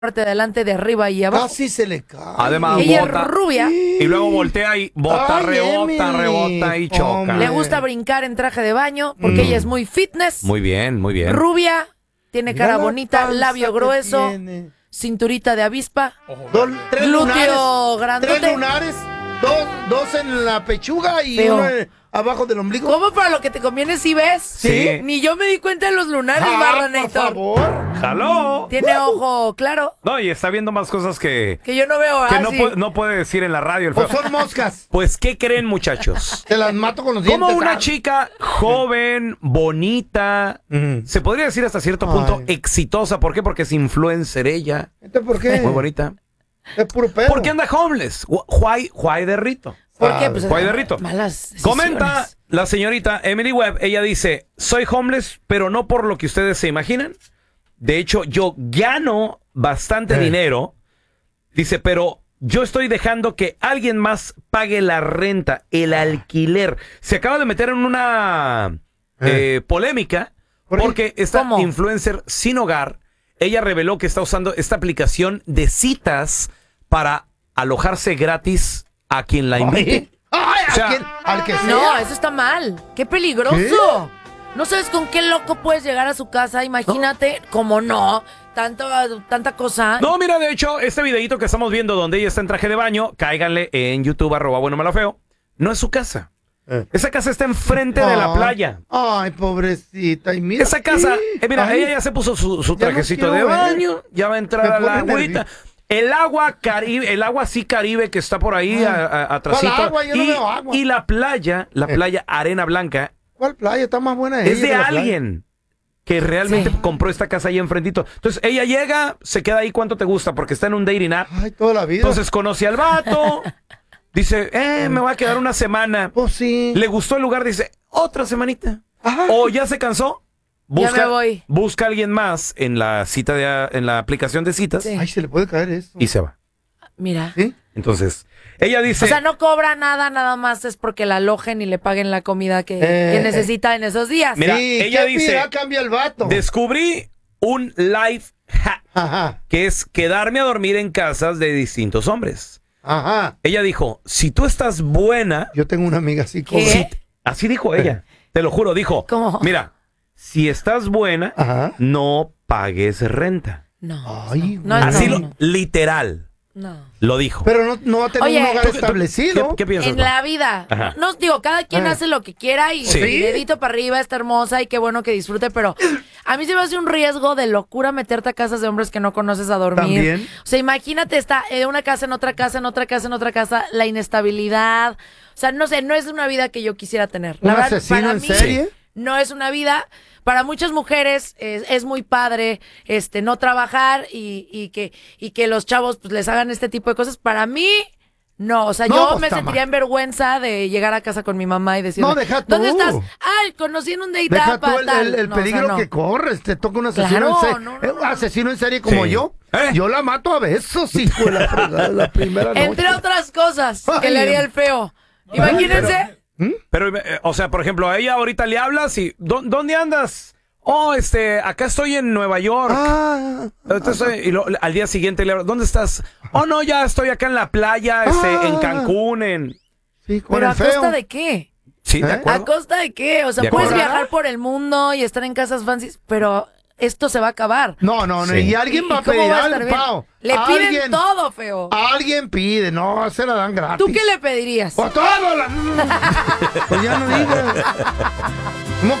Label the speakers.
Speaker 1: parte de adelante, de arriba y abajo.
Speaker 2: Casi se le cae.
Speaker 3: Además,
Speaker 1: Ella
Speaker 3: bota.
Speaker 1: es rubia.
Speaker 3: Y luego voltea y bota,
Speaker 2: Ay,
Speaker 3: rebota,
Speaker 2: Emily.
Speaker 3: rebota y choca.
Speaker 2: Hombre.
Speaker 1: Le gusta brincar en traje de baño porque ella es muy fitness.
Speaker 3: Muy bien, muy bien.
Speaker 1: Rubia, tiene
Speaker 2: Mira
Speaker 1: cara
Speaker 2: la
Speaker 1: bonita,
Speaker 2: panza
Speaker 1: labio
Speaker 2: que
Speaker 1: grueso,
Speaker 2: tiene.
Speaker 1: cinturita de avispa,
Speaker 2: Tres
Speaker 1: glúteo
Speaker 2: lunares,
Speaker 1: grandote.
Speaker 2: 3 lunares, dos en la pechuga y
Speaker 1: Feo.
Speaker 2: uno abajo del ombligo.
Speaker 1: ¿Cómo para lo que te conviene si ves?
Speaker 3: Sí.
Speaker 1: Ni yo me di cuenta de los lunares,
Speaker 2: Por
Speaker 1: Marranator.
Speaker 2: favor.
Speaker 3: ¡Jaló!
Speaker 1: Tiene ojo claro
Speaker 3: No, y está viendo más cosas que
Speaker 1: que yo no veo así.
Speaker 3: no puede decir en la radio el feo.
Speaker 2: Pues son moscas.
Speaker 3: Pues, ¿qué creen, muchachos?
Speaker 2: Te las mato con los dientes.
Speaker 3: Como una
Speaker 2: Ah.
Speaker 3: chica joven, bonita,
Speaker 2: Ujú.
Speaker 3: se podría decir hasta cierto punto
Speaker 2: Ay.
Speaker 3: exitosa. ¿Por qué? Porque es influencer ella.
Speaker 2: ¿Este por qué?
Speaker 3: Muy bonita.
Speaker 2: Es puro perro.
Speaker 3: ¿Por qué anda homeless? Juay de rito.
Speaker 1: ¿Por qué? Pues
Speaker 3: Juay de rito.
Speaker 1: malas decisiones.
Speaker 3: Comenta la señorita Emily Webb. Ella dice, soy homeless, pero no por lo que ustedes se imaginan. De hecho, yo gano bastante dinero. Dice, pero yo estoy dejando que alguien más pague la renta, el alquiler. Se acaba de meter en una polémica
Speaker 2: ¿Por qué?
Speaker 3: porque esta
Speaker 1: ¿Cómo?
Speaker 3: influencer sin hogar, ella reveló que está usando esta aplicación de citas para alojarse gratis a quien la invite.
Speaker 2: Ay,
Speaker 3: O sea,
Speaker 2: al que sea.
Speaker 1: No, eso está mal. ¡Qué peligroso! No sabes con qué loco puedes llegar a su casa. Imagínate, como no, tanta cosa.
Speaker 3: No, mira, de hecho, este videito que estamos viendo donde ella está en traje de baño, cáiganle en YouTube, @buenomalafeo. No es su casa. Esa casa está enfrente de la
Speaker 2: Ay.
Speaker 3: playa.
Speaker 2: Ay, pobrecita. Y mira.
Speaker 3: Esa casa, mira,
Speaker 2: Ay.
Speaker 3: ella ya se puso su
Speaker 2: Ya no
Speaker 3: trajecito
Speaker 2: quiero
Speaker 3: de
Speaker 2: ver.
Speaker 3: baño, ya va a entrar
Speaker 2: Me
Speaker 3: a la
Speaker 2: pone
Speaker 3: agüita. El agua Caribe, el agua así Caribe que está por ahí atrasito.
Speaker 2: ¿Cuál agua? Yo no veo agua.
Speaker 3: Y la playa Arena Blanca,
Speaker 2: ¿Cuál playa? Está más buena
Speaker 3: es
Speaker 2: ella
Speaker 3: de
Speaker 2: que la playa.
Speaker 3: alguien que realmente
Speaker 1: Sí.
Speaker 3: compró esta casa ahí enfrentito. Entonces ella llega, se queda ahí, ¿cuánto te gusta? Porque está en un dating app.
Speaker 2: Ay, toda la vida.
Speaker 3: Entonces conoce al vato, dice, me voy a quedar una semana.
Speaker 2: Pues sí.
Speaker 3: Le gustó el lugar, dice, otra semanita.
Speaker 2: Ajá.
Speaker 3: O ya se cansó,
Speaker 1: Ya me voy.
Speaker 3: busca a alguien más en la cita en la aplicación de citas
Speaker 1: Sí.
Speaker 2: Ay, se le puede caer eso.
Speaker 3: y se va.
Speaker 1: Mira.
Speaker 2: ¿Sí?
Speaker 3: Entonces, ella dice,
Speaker 1: O sea, no cobra nada más es porque la alojen y le paguen la comida que necesita en esos días.
Speaker 3: Mira,
Speaker 2: Sí,
Speaker 3: ella
Speaker 2: ¿qué
Speaker 3: dice,
Speaker 2: pedirá? Cambia el vato.
Speaker 3: descubrí un life hack,
Speaker 2: Ajá.
Speaker 3: que es quedarme a dormir en casas de distintos hombres.
Speaker 2: Ajá.
Speaker 3: Ella dijo, si tú estás buena,
Speaker 2: Yo tengo una amiga así como.
Speaker 1: ¿Qué?
Speaker 3: así dijo ella, te lo juro, dijo,
Speaker 1: ¿Cómo?
Speaker 3: mira, si estás buena,
Speaker 2: Ajá.
Speaker 3: no pagues renta.
Speaker 1: No.
Speaker 2: Ay,
Speaker 1: No,
Speaker 2: güey.
Speaker 3: Así
Speaker 1: no.
Speaker 3: literal,
Speaker 1: No.
Speaker 3: lo dijo.
Speaker 2: Pero no va a tener
Speaker 1: Oye,
Speaker 2: un hogar
Speaker 1: ¿tú-
Speaker 2: establecido.
Speaker 3: ¿Qué piensas?
Speaker 1: En
Speaker 3: no?
Speaker 1: la vida.
Speaker 3: Ajá.
Speaker 1: No digo, cada quien hace lo que quiera y
Speaker 3: Sí.
Speaker 1: dedito para arriba, está hermosa y qué bueno que disfrute, pero a mí se me hace un riesgo de locura meterte a casas de hombres que no conoces a dormir.
Speaker 2: También.
Speaker 1: O sea, imagínate, está de una casa en otra casa, en otra casa, en otra casa, la inestabilidad. O sea, no sé, no es una vida que yo quisiera tener. La
Speaker 2: ¿Un
Speaker 1: verdad,
Speaker 2: asesino
Speaker 1: para
Speaker 2: en
Speaker 1: mí,
Speaker 2: serie?
Speaker 1: no es una vida. Para muchas mujeres es muy padre no trabajar y que los chavos pues les hagan este tipo de cosas. Para mí, no. O sea,
Speaker 2: No,
Speaker 1: yo
Speaker 2: pues,
Speaker 1: me
Speaker 2: está
Speaker 1: sentiría
Speaker 2: mal.
Speaker 1: en vergüenza de llegar a casa con mi mamá y decirle,
Speaker 2: No, deja
Speaker 1: ¿dónde
Speaker 2: tú.
Speaker 1: estás? Ay, conocí en un date
Speaker 2: Deja
Speaker 1: app,
Speaker 2: tú
Speaker 1: tal.
Speaker 2: el
Speaker 1: No, o sea,
Speaker 2: peligro
Speaker 1: no.
Speaker 2: que corres. Te toca un asesino
Speaker 1: Claro,
Speaker 2: en serie.
Speaker 1: no,
Speaker 2: Un asesino en serie como
Speaker 3: Sí.
Speaker 2: yo.
Speaker 3: ¿Eh?
Speaker 2: Yo la mato a besos, hijo de la fregada, la primera noche.
Speaker 1: Entre otras cosas que
Speaker 2: Ay,
Speaker 1: le haría el feo. Imagínense.
Speaker 3: Pero, o sea, por ejemplo, a ella ahorita le hablas y, ¿dónde andas? Oh, acá estoy en Nueva York.
Speaker 2: Ah,
Speaker 3: Y al día siguiente le hablas, ¿dónde estás? Oh, no, ya estoy acá en la playa, en Cancún,
Speaker 2: sí, con
Speaker 1: ¿Pero
Speaker 2: el
Speaker 1: a
Speaker 2: feo.
Speaker 1: costa de qué?
Speaker 3: Sí, de
Speaker 2: ¿Eh?
Speaker 1: ¿A
Speaker 3: acuerdo.
Speaker 1: costa de qué? O sea,
Speaker 3: ¿De
Speaker 1: puedes
Speaker 3: acuerdo?
Speaker 1: viajar por el mundo y estar en casas fancy, pero esto se va a acabar.
Speaker 2: No,
Speaker 3: Sí.
Speaker 2: y alguien va a
Speaker 1: ¿Cómo
Speaker 2: pedir
Speaker 1: va a estar
Speaker 2: algo,
Speaker 1: bien?
Speaker 2: Pao.
Speaker 1: Le piden
Speaker 2: Alguien-
Speaker 1: todo, feo.
Speaker 2: Alguien pide, no, se la dan gratis.
Speaker 1: ¿Tú qué le pedirías?
Speaker 2: ¡O todo! Pues ya no digas. ¿Cómo